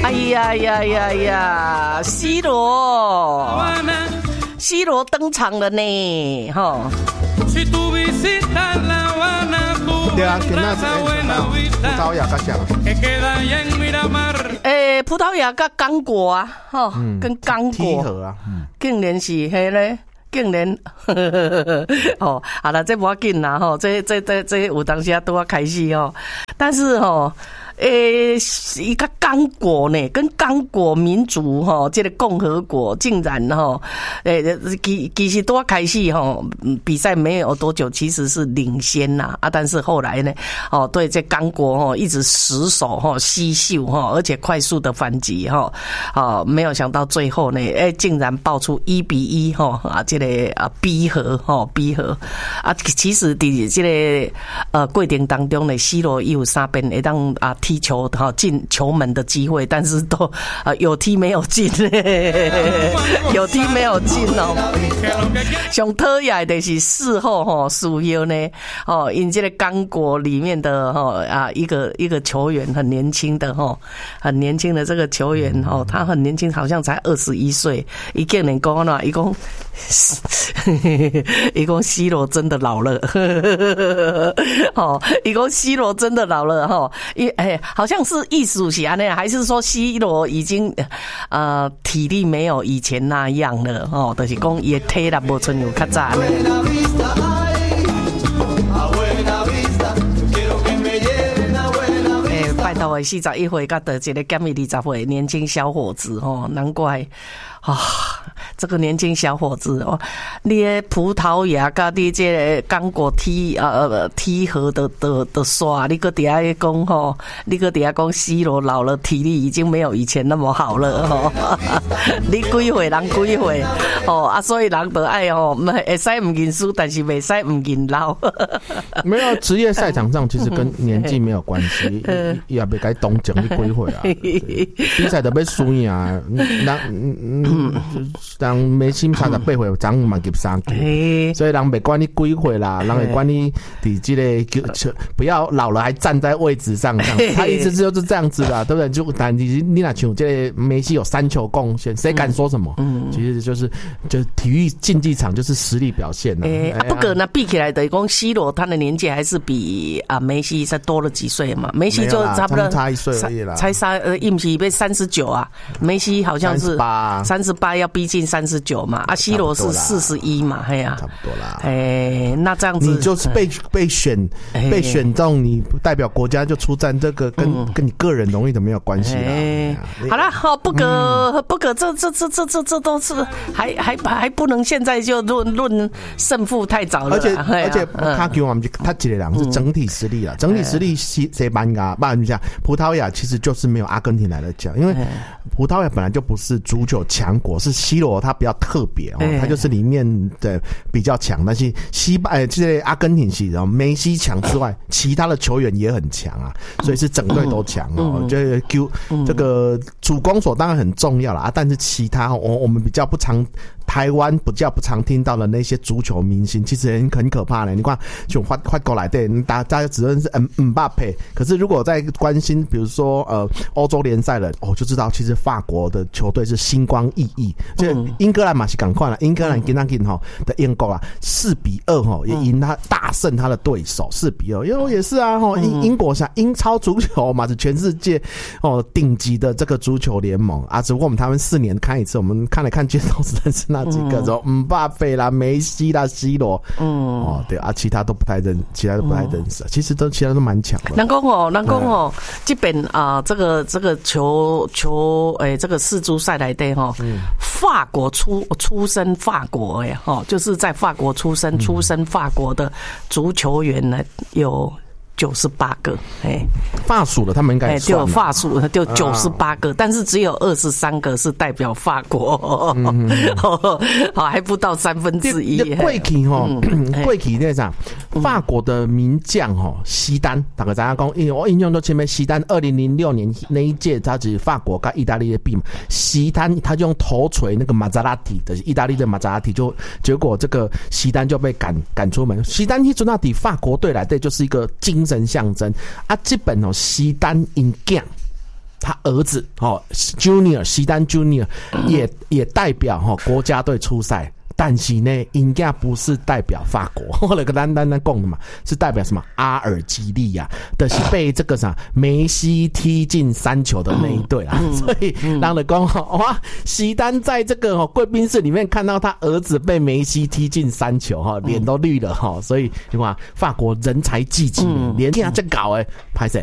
哎呀呀呀呀 ，C 罗登场了呢，哈。 对啊，跟那是葡萄牙较像。 葡萄牙跟刚果啊，哈，跟刚果。 踢和啊， 竟然是迄咧。竟然，哦，好了，这不要紧啦，吼，这有当时啊都要开始哦，但是吼。一个刚果呢，跟刚果民族哈，这个共和国竟然哈，其实多开始哈，比赛没有多久，其实是领先呐但是后来呢，哦，对这刚果哈一直死守哈西秀哈，而且快速的反击哈，没有想到最后呢，竟然爆出1-1哈这个逼和其实伫这个过程当中呢，C罗有3边会当踢球进球门的机会，但是都有踢没有进，有踢没有进哦。上讨厌的是事后事后呢，因这个刚果里面的一个球员很年轻的这个球员他很年轻，好像才21岁，伊竟然讲啦，伊讲 C 罗真的老了，伊讲 C 罗真的老了好像是意思是安尼，还是说 C 罗已经体力没有以前那样了就是讲伊的体力无像有较早呢。拜托的41岁甲得一个减伊20岁年轻小伙子难怪这个年轻小伙子你的葡萄牙跟你这个刚果踢和的刷，你搁底下讲你搁底下讲 C 罗老了，体力已经没有以前那么好了你几岁人几岁所以人就爱会使唔认输，但是袂使唔认老没有职业赛场上其实跟年纪没有关系，也别该懂奖你几岁啊，比赛就要输赢啊，人梅西38岁长嘛13届，所以人没管你几岁啦，人会管你伫这个不要老了还站在位置上，他意思就是这样子啦，对不对？就但你若像这个梅西有3球贡献，谁敢说什么？其实就是体育竞技场就是实力表现啦。 不过那比起来的，讲 C 罗他的年纪还是比梅西才多了几岁嘛，梅西就差不多差1岁而已啦， 才不是被39啊，梅西好像是38要逼近39嘛，C 罗是41嘛， 差不多啦。 那这样子你就是被选中，你代表国家就出战，这个跟你个人荣誉都没有关系啦。 好了，不可，这都是还不能现在就论胜负太早了。 而且他给我们他几个人是整体实力啊，整体实力谁班啊？不然你讲葡萄牙其实就是没有阿根廷来的强，因为葡萄牙本来就不是足球强国，是 C 罗他比较特别他就是里面的比较强，但是这些阿根廷系梅西强之外，其他的球员也很强啊，所以是整队都强这个主攻手当然很重要啦但是其他我们比较不常。台湾比较不常听到的那些足球明星，其实很可怕的。你看，就发过来的，大家只认识姆巴佩，可是如果在关心，比如说欧洲联赛了，就知道其实法国的球队是星光熠熠。这英格兰嘛是赶快了，英格兰今天的英国4-2也赢他大胜他的对手4-2，因为也是啊英国像英超足球嘛是全世界顶级的这个足球联盟啊，只不过我们台湾4年看一次，我们看来看去都是认识那几个，姆巴佩啦、梅西啦、C 罗，对啊，其他都不太认识，其实其他都蛮强的。 人讲这边这个球这个世足赛来的法国出生法国就是在法国出生法国的足球员呢有98个， 法属的他们应该就法属就98个，但是只有23个是代表法国，还不到1/3。 过去那场法国的名将西丹，大家知道讲，我印象中前面西丹2006年那一届，他是法国跟意大利的比嘛，西丹他就用头锤那个马扎拉蒂的意大利的马扎拉蒂，就结果这个西丹就被赶出门。西丹一出那底法国队来的就是一个精神象征啊！这本西丹因囝他儿子Junior 西丹 Junior 也代表国家队出赛。但是呢，应该不是代表法国，我来跟单讲的嘛，是代表什么？阿尔及利亚的是被这个梅西踢进3球的那一队啦，所以让人讲哇，席丹在这个贵宾室里面看到他儿子被梅西踢进3球脸都绿了所以你看法国人才济济，连这样搞拍谁？